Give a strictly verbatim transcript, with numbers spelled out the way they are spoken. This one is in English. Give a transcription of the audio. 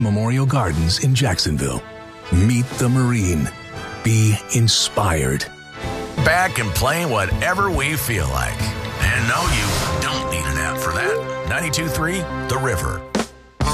Memorial Gardens in Jacksonville. Meet the Marine. Be inspired. Back and playing whatever we feel like. And no, you don't need an app for that. ninety-two point three The River.